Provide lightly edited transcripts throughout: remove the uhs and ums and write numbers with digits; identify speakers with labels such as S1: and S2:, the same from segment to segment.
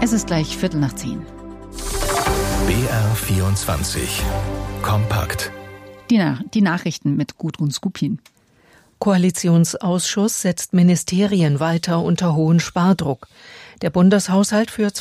S1: Es ist gleich 9:15.
S2: BR 24 kompakt.
S1: Die Nachrichten mit Gudrun Skupin.
S3: Koalitionsausschuss setzt Ministerien weiter unter hohen Spardruck. Der Bundeshaushalt für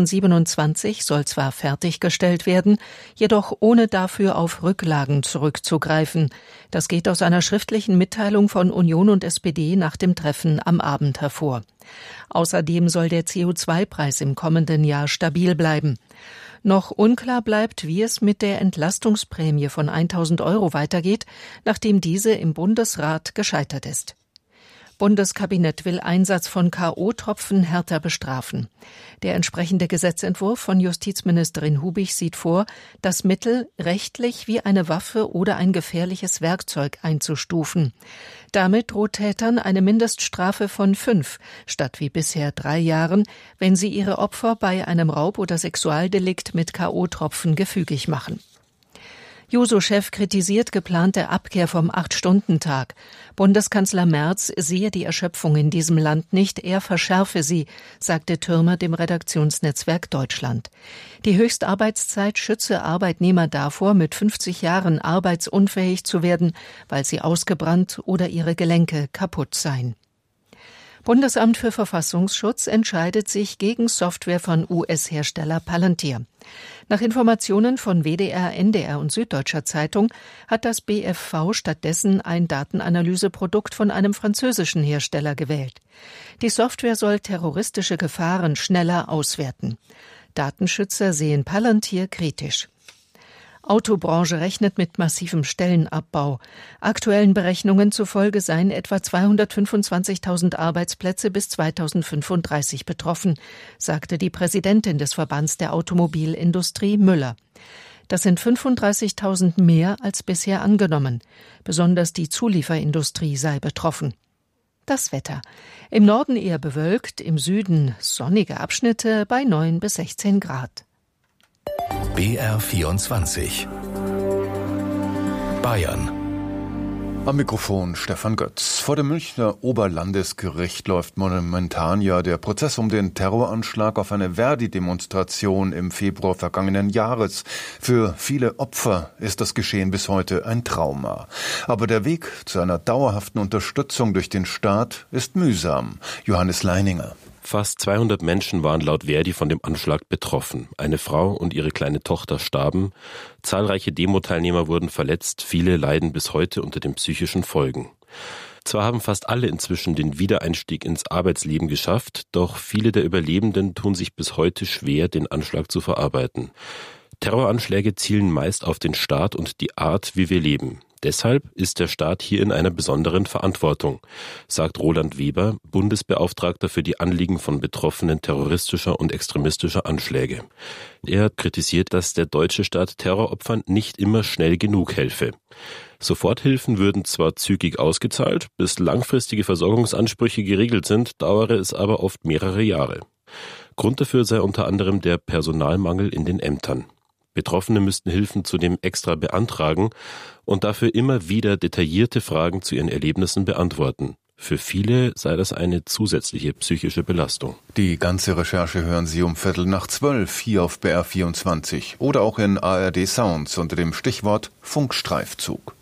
S3: 2027 soll zwar fertiggestellt werden, jedoch ohne dafür auf Rücklagen zurückzugreifen. Das geht aus einer schriftlichen Mitteilung von Union und SPD nach dem Treffen am Abend hervor. Außerdem soll der CO2-Preis im kommenden Jahr stabil bleiben. Noch unklar bleibt, wie es mit der Entlastungsprämie von 1.000 € weitergeht, nachdem diese im Bundesrat gescheitert ist. Bundeskabinett will Einsatz von K.O.-Tropfen härter bestrafen. Der entsprechende Gesetzentwurf von Justizministerin Hubich sieht vor, das Mittel rechtlich wie eine Waffe oder ein gefährliches Werkzeug einzustufen. Damit droht Tätern eine Mindeststrafe von 5 statt wie bisher 3 Jahren, wenn sie ihre Opfer bei einem Raub- oder Sexualdelikt mit K.O.-Tropfen gefügig machen. Juso-Chef kritisiert geplante Abkehr vom 8-Stunden-Tag. Bundeskanzler Merz sehe die Erschöpfung in diesem Land nicht, er verschärfe sie, sagte Thürmer dem Redaktionsnetzwerk Deutschland. Die Höchstarbeitszeit schütze Arbeitnehmer davor, mit 50 Jahren arbeitsunfähig zu werden, weil sie ausgebrannt oder ihre Gelenke kaputt seien. Bundesamt für Verfassungsschutz entscheidet sich gegen Software von US-Hersteller Palantir. Nach Informationen von WDR, NDR und Süddeutscher Zeitung hat das BfV stattdessen ein Datenanalyseprodukt von einem französischen Hersteller gewählt. Die Software soll terroristische Gefahren schneller auswerten. Datenschützer sehen Palantir kritisch. Autobranche rechnet mit massivem Stellenabbau. Aktuellen Berechnungen zufolge seien etwa 225.000 Arbeitsplätze bis 2035 betroffen, sagte die Präsidentin des Verbands der Automobilindustrie Müller. Das sind 35.000 mehr als bisher angenommen. Besonders die Zulieferindustrie sei betroffen. Das Wetter. Im Norden eher bewölkt, im Süden sonnige Abschnitte bei 9 bis 16 Grad.
S2: BR 24 Bayern.
S4: Am Mikrofon Stefan Götz. Vor dem Münchner Oberlandesgericht läuft momentan ja der Prozess um den Terroranschlag auf eine Verdi-Demonstration im Februar vergangenen Jahres. Für viele Opfer ist das Geschehen bis heute ein Trauma. Aber der Weg zu einer dauerhaften Unterstützung durch den Staat ist mühsam. Johannes Leininger.
S5: Fast 200 Menschen waren laut Verdi von dem Anschlag betroffen. Eine Frau und ihre kleine Tochter starben. Zahlreiche Demo-Teilnehmer wurden verletzt. Viele leiden bis heute unter den psychischen Folgen. Zwar haben fast alle inzwischen den Wiedereinstieg ins Arbeitsleben geschafft, doch viele der Überlebenden tun sich bis heute schwer, den Anschlag zu verarbeiten. Terroranschläge zielen meist auf den Staat und die Art, wie wir leben. Deshalb ist der Staat hier in einer besonderen Verantwortung, sagt Roland Weber, Bundesbeauftragter für die Anliegen von Betroffenen terroristischer und extremistischer Anschläge. Er kritisiert, dass der deutsche Staat Terroropfern nicht immer schnell genug helfe. Soforthilfen würden zwar zügig ausgezahlt, bis langfristige Versorgungsansprüche geregelt sind, dauere es aber oft mehrere Jahre. Grund dafür sei unter anderem der Personalmangel in den Ämtern. Betroffene müssten Hilfen zudem extra beantragen und dafür immer wieder detaillierte Fragen zu ihren Erlebnissen beantworten. Für viele sei das eine zusätzliche psychische Belastung.
S4: Die ganze Recherche hören Sie um 11:45 hier auf BR 24 oder auch in ARD Sounds unter dem Stichwort Funkstreifzug.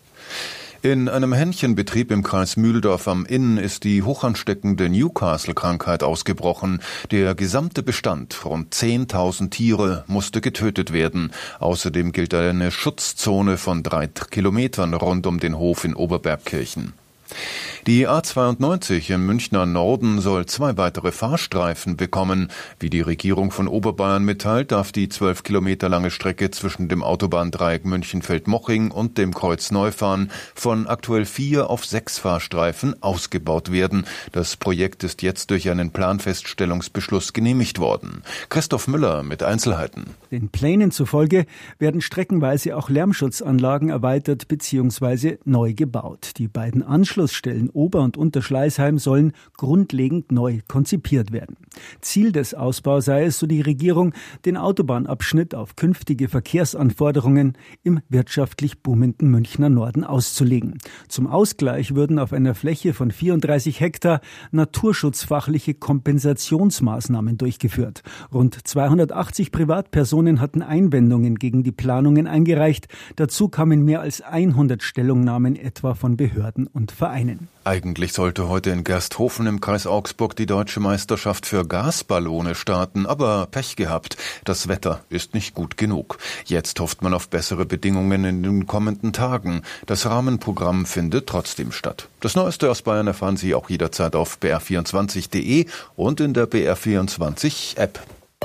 S4: In einem Hähnchenbetrieb im Kreis Mühldorf am Inn ist die hochansteckende Newcastle-Krankheit ausgebrochen. Der gesamte Bestand, rund 10.000 Tiere, musste getötet werden. Außerdem gilt eine Schutzzone von 3 Kilometern rund um den Hof in Oberbergkirchen. Die A92 im Münchner Norden soll 2 weitere Fahrstreifen bekommen. Wie die Regierung von Oberbayern mitteilt, darf die 12 Kilometer lange Strecke zwischen dem Autobahndreieck München-Feldmoching und dem Kreuz Neufahren von aktuell 4 auf 6 Fahrstreifen ausgebaut werden. Das Projekt ist jetzt durch einen Planfeststellungsbeschluss genehmigt worden. Christoph Müller mit Einzelheiten.
S6: Den Plänen zufolge werden streckenweise auch Lärmschutzanlagen erweitert bzw. neu gebaut. Die beiden Anschlüsse Anschlussstellen Ober- und Unterschleißheim sollen grundlegend neu konzipiert werden. Ziel des Ausbaus sei es, so die Regierung, den Autobahnabschnitt auf künftige Verkehrsanforderungen im wirtschaftlich boomenden Münchner Norden auszulegen. Zum Ausgleich würden auf einer Fläche von 34 Hektar naturschutzfachliche Kompensationsmaßnahmen durchgeführt. Rund 280 Privatpersonen hatten Einwendungen gegen die Planungen eingereicht. Dazu kamen mehr als 100 Stellungnahmen etwa von Behörden und Vereinen.
S4: Eigentlich sollte heute in Gersthofen im Kreis Augsburg die deutsche Meisterschaft für Gasballone starten, aber Pech gehabt. Das Wetter ist nicht gut genug. Jetzt hofft man auf bessere Bedingungen in den kommenden Tagen. Das Rahmenprogramm findet trotzdem statt. Das Neueste aus Bayern erfahren Sie auch jederzeit auf br24.de und in der BR24-App.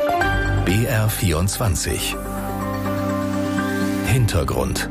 S2: BR24 Hintergrund.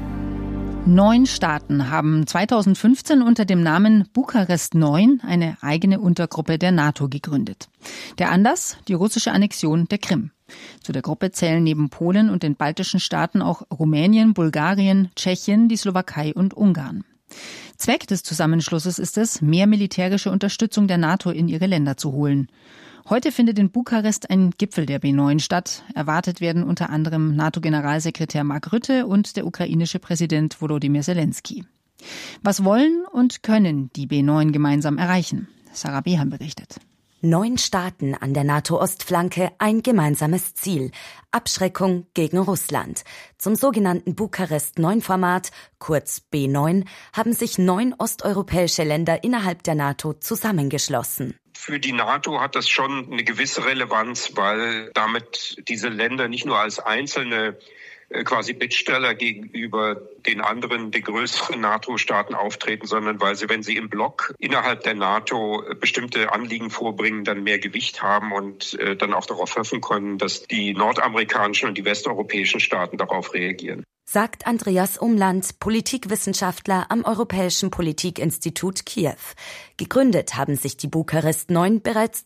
S1: 9 Staaten haben 2015 unter dem Namen Bukarest 9 eine eigene Untergruppe der NATO gegründet. Der Anlass? Die russische Annexion der Krim. Zu der Gruppe zählen neben Polen und den baltischen Staaten auch Rumänien, Bulgarien, Tschechien, die Slowakei und Ungarn. Zweck des Zusammenschlusses ist es, mehr militärische Unterstützung der NATO in ihre Länder zu holen. Heute findet in Bukarest ein Gipfel der B9 statt. Erwartet werden unter anderem NATO-Generalsekretär Mark Rutte und der ukrainische Präsident Volodymyr Zelensky. Was wollen und können die B9 gemeinsam erreichen? Sarah Behan berichtet.
S7: 9 Staaten an der NATO-Ostflanke, ein gemeinsames Ziel: Abschreckung gegen Russland. Zum sogenannten Bukarest-9-Format, kurz B9, haben sich 9 osteuropäische Länder innerhalb der NATO zusammengeschlossen.
S8: Für die NATO hat das schon eine gewisse Relevanz, weil damit diese Länder nicht nur als einzelne quasi Bittsteller gegenüber den anderen, den größeren NATO-Staaten auftreten, sondern weil sie, wenn sie im Block innerhalb der NATO bestimmte Anliegen vorbringen, dann mehr Gewicht haben und dann auch darauf hoffen können, dass die nordamerikanischen und die westeuropäischen Staaten darauf reagieren.
S7: Sagt Andreas Umland, Politikwissenschaftler am Europäischen Politikinstitut Kiew. Gegründet haben sich die Bukarest 9 bereits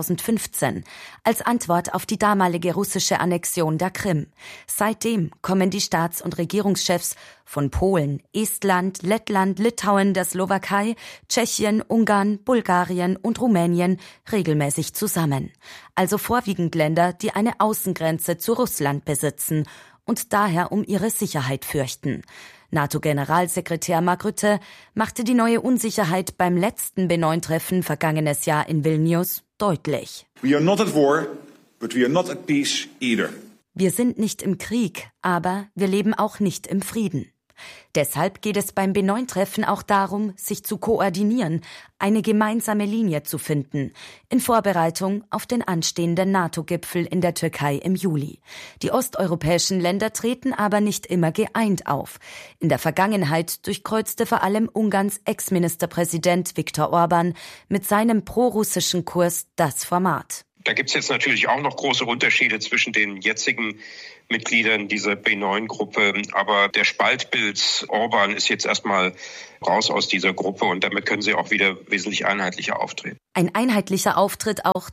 S7: 2015 als Antwort auf die damalige russische Annexion der Krim. Seitdem kommen die Staats- und Regierungschefs von Polen, Estland, Lettland, Litauen, der Slowakei, Tschechien, Ungarn, Bulgarien und Rumänien regelmäßig zusammen. Also vorwiegend Länder, die eine Außengrenze zu Russland besitzen und daher um ihre Sicherheit fürchten. NATO-Generalsekretär Mark Rutte machte die neue Unsicherheit beim letzten B9-Treffen vergangenes Jahr in Vilnius deutlich.
S9: We are not at war, but we are not at peace either.
S7: Wir sind nicht im Krieg, aber wir leben auch nicht im Frieden. Deshalb geht es beim B9-Treffen auch darum, sich zu koordinieren, eine gemeinsame Linie zu finden, in Vorbereitung auf den anstehenden NATO-Gipfel in der Türkei im Juli. Die osteuropäischen Länder treten aber nicht immer geeint auf. In der Vergangenheit durchkreuzte vor allem Ungarns Ex-Ministerpräsident Viktor Orbán mit seinem prorussischen Kurs das Format.
S8: Da gibt es jetzt natürlich auch noch große Unterschiede zwischen den jetzigen Mitgliedern dieser B9-Gruppe. Aber der Spaltpilz Orbán ist jetzt erstmal raus aus dieser Gruppe und damit können sie auch wieder wesentlich einheitlicher auftreten.
S7: Ein einheitlicher Auftritt auch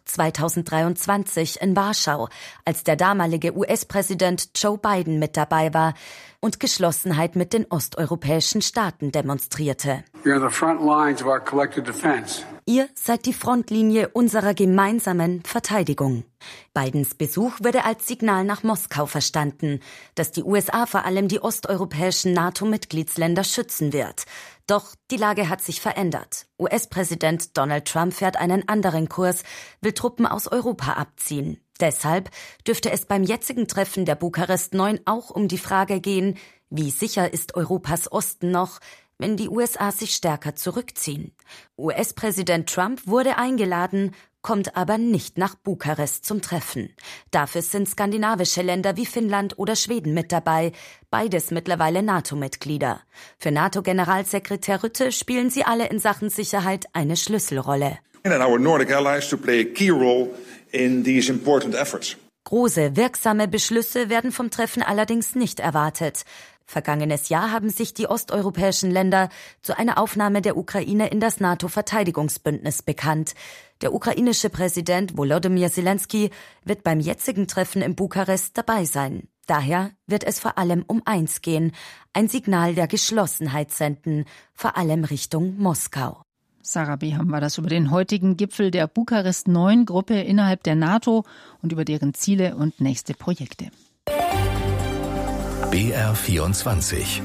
S7: 2023 in Warschau, als der damalige US-Präsident Joe Biden mit dabei war und Geschlossenheit mit den osteuropäischen Staaten demonstrierte.
S10: We are the front lines of our collective defense.
S7: Ihr seid die Frontlinie unserer gemeinsamen Verteidigung. Bidens Besuch wurde als Signal nach Moskau verstanden, dass die USA vor allem die osteuropäischen NATO-Mitgliedsländer schützen wird. Doch die Lage hat sich verändert. US-Präsident Donald Trump fährt einen anderen Kurs, will Truppen aus Europa abziehen. Deshalb dürfte es beim jetzigen Treffen der Bukarest 9 auch um die Frage gehen, wie sicher ist Europas Osten noch, wenn die USA sich stärker zurückziehen. US-Präsident Trump wurde eingeladen, kommt aber nicht nach Bukarest zum Treffen. Dafür sind skandinavische Länder wie Finnland oder Schweden mit dabei, beides mittlerweile NATO-Mitglieder. Für NATO-Generalsekretär Rutte spielen sie alle in Sachen Sicherheit eine Schlüsselrolle.
S9: And our Nordic allies to play a key role in these important efforts.
S7: Große, wirksame Beschlüsse werden vom Treffen allerdings nicht erwartet. Vergangenes Jahr haben sich die osteuropäischen Länder zu einer Aufnahme der Ukraine in das NATO-Verteidigungsbündnis bekannt. Der ukrainische Präsident Volodymyr Zelensky wird beim jetzigen Treffen in Bukarest dabei sein. Daher wird es vor allem um eins gehen, ein Signal der Geschlossenheit senden, vor allem Richtung Moskau.
S1: Sarah Beham war das über den heutigen Gipfel der Bukarest-9-Gruppe innerhalb der NATO und über deren Ziele und nächste Projekte.
S2: BR24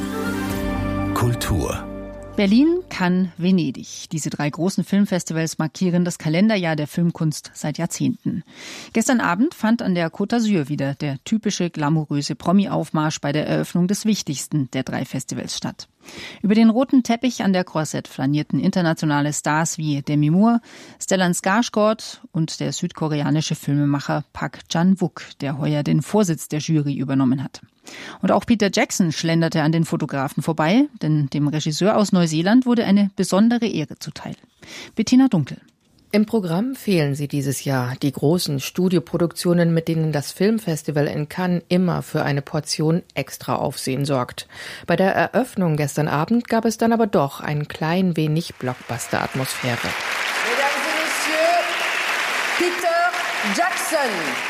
S2: Kultur.
S1: Berlin, Cannes, Venedig. Diese 3 großen Filmfestivals markieren das Kalenderjahr der Filmkunst seit Jahrzehnten. Gestern Abend fand an der Côte d'Azur wieder der typische glamouröse Promi-Aufmarsch bei der Eröffnung des wichtigsten der 3 Festivals statt. Über den roten Teppich an der Croisette flanierten internationale Stars wie Demi Moore, Stellan Skarsgård und der südkoreanische Filmemacher Park Chan-wook, der heuer den Vorsitz der Jury übernommen hat. Und auch Peter Jackson schlenderte an den Fotografen vorbei, denn dem Regisseur aus Neuseeland wurde eine besondere Ehre zuteil. Bettina Dunkel.
S11: Im Programm fehlen sie dieses Jahr, die großen Studioproduktionen, mit denen das Filmfestival in Cannes immer für eine Portion extra Aufsehen sorgt. Bei der Eröffnung gestern Abend gab es dann aber doch ein klein wenig Blockbuster-Atmosphäre.
S12: Mesdames et Messieurs, Peter Jackson.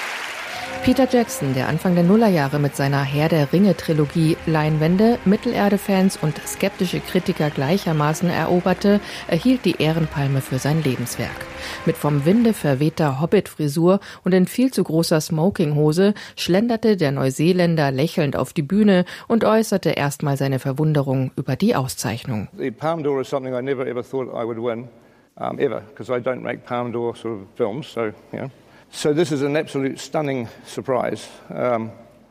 S11: Peter Jackson, der Anfang der Nullerjahre mit seiner Herr der Ringe-Trilogie Leinwände, Mittelerde-Fans und skeptische Kritiker gleichermaßen eroberte, erhielt die Ehrenpalme für sein Lebenswerk. Mit vom Winde verwehter Hobbit-Frisur und in viel zu großer Smokinghose schlenderte der Neuseeländer lächelnd auf die Bühne und äußerte erstmal seine Verwunderung über die Auszeichnung.
S13: The Palme d'Or is something I never ever thought I would win, ever, because I don't make Palme d'Or sort of films, so, you know. So this is an absolute stunning surprise and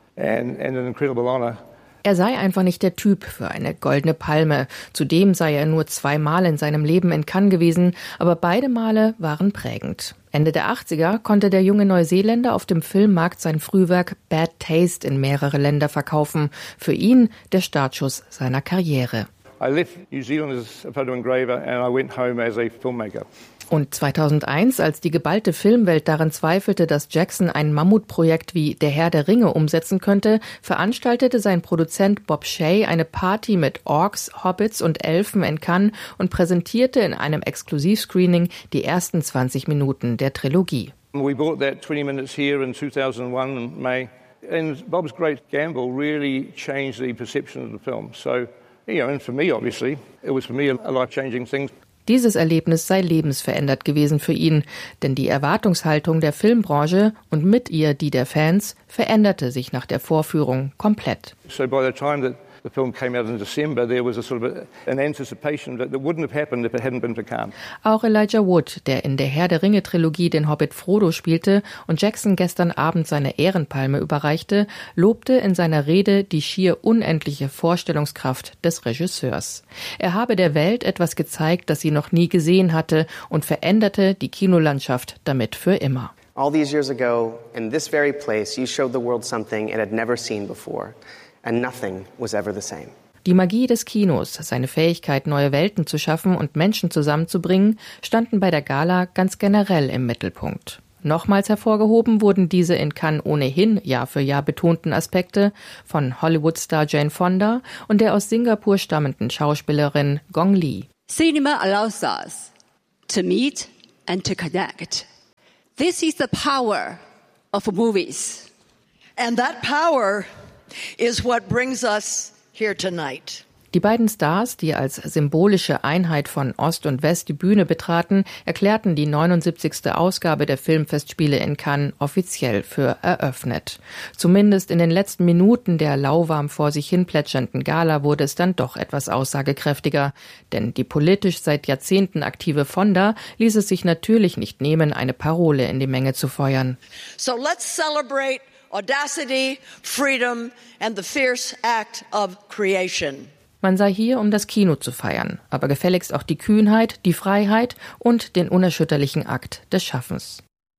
S13: an incredible honor.
S11: Er sei einfach nicht der Typ für eine goldene Palme. Zudem sei er nur 2 Mal in seinem Leben in Cannes gewesen, aber beide Male waren prägend. Ende der 80er konnte der junge Neuseeländer auf dem Filmmarkt sein Frühwerk Bad Taste in mehrere Länder verkaufen. Für ihn der Startschuss seiner Karriere.
S13: I left New Zealand as a photo engraver and I went home as a filmmaker.
S11: Und 2001, als die geballte Filmwelt daran zweifelte, dass Jackson ein Mammutprojekt wie Der Herr der Ringe umsetzen könnte, veranstaltete sein Produzent Bob Shaye eine Party mit Orks, Hobbits und Elfen in Cannes und präsentierte in einem Exklusivscreening die ersten 20 Minuten der Trilogie.
S13: We brought that 20 minutes here in 2001 in May, and Bob's great gamble really changed the perception of the film. So, you know, and for me obviously, it was for me a life-changing thing.
S11: Dieses Erlebnis sei lebensverändert gewesen für ihn, denn die Erwartungshaltung der Filmbranche und mit ihr die der Fans veränderte sich nach der Vorführung komplett.
S13: So by the time that the film came out in December, there was a sort of an anticipation that wouldn't have happened if it hadn't been for Cannes.
S11: Auch Elijah Wood, der in der Herr der Ringe-Trilogie den Hobbit Frodo spielte und Jackson gestern Abend seine Ehrenpalme überreichte, lobte in seiner Rede die schier unendliche Vorstellungskraft des Regisseurs. Er habe der Welt etwas gezeigt, das sie noch nie gesehen hatte und veränderte die Kinolandschaft damit für immer.
S14: All these years ago, in this very place, you showed the world something it had never seen before. And nothing was ever the same.
S11: Die Magie des Kinos, seine Fähigkeit, neue Welten zu schaffen und Menschen zusammenzubringen, standen bei der Gala ganz generell im Mittelpunkt. Nochmals hervorgehoben wurden diese in Cannes ohnehin Jahr für Jahr betonten Aspekte von Hollywood-Star Jane Fonda und der aus Singapur stammenden Schauspielerin Gong Li.
S15: Cinema allows us to meet and to connect. This is the power of movies.
S12: And that power is what brings us here tonight.
S11: Die beiden Stars, die als symbolische Einheit von Ost und West die Bühne betraten, erklärten die 79. Ausgabe der Filmfestspiele in Cannes offiziell für eröffnet. Zumindest in den letzten Minuten der lauwarm vor sich hin plätschernden Gala wurde es dann doch etwas aussagekräftiger. Denn die politisch seit Jahrzehnten aktive Fonda ließ es sich natürlich nicht nehmen, eine Parole in die Menge zu feuern.
S12: So let's celebrate audacity, freedom and the fierce act of creation.
S11: Man sei hier, um das Kino zu feiern, aber gefälligst auch die Kühnheit, die Freiheit und den unerschütterlichen Akt des Schaffens.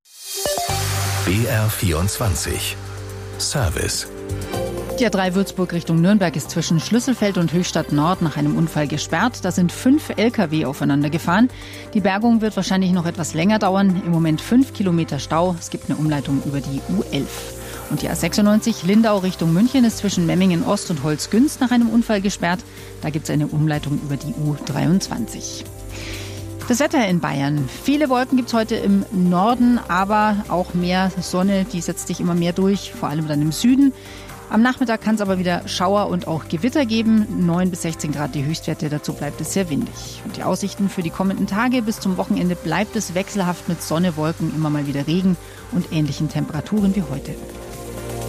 S2: BR24 Service.
S1: Die A3 Würzburg Richtung Nürnberg ist zwischen Schlüsselfeld und Höchstadt Nord nach einem Unfall gesperrt. Da sind 5 Lkw aufeinander gefahren. Die Bergung wird wahrscheinlich noch etwas länger dauern. Im Moment 5 Kilometer Stau. Es gibt eine Umleitung über die U11. Und die A96 Lindau Richtung München ist zwischen Memmingen Ost und Holzgünst nach einem Unfall gesperrt. Da gibt es eine Umleitung über die U23. Das Wetter in Bayern. Viele Wolken gibt es heute im Norden, aber auch mehr Sonne, die setzt sich immer mehr durch, vor allem dann im Süden. Am Nachmittag kann es aber wieder Schauer und auch Gewitter geben. 9 bis 16 Grad die Höchstwerte, dazu bleibt es sehr windig. Und die Aussichten für die kommenden Tage bis zum Wochenende bleibt es wechselhaft mit Sonne, Wolken, immer mal wieder Regen und ähnlichen Temperaturen wie heute.